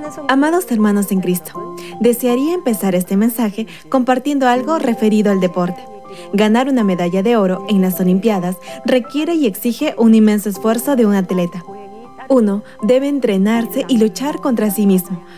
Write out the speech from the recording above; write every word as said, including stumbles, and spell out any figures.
Amados hermanos en Cristo, desearía empezar este mensaje compartiendo algo referido al deporte. Ganar una medalla de oro en las Olimpiadas requiere y exige un inmenso esfuerzo de un atleta. Uno debe entrenarse y luchar contra sí mismo,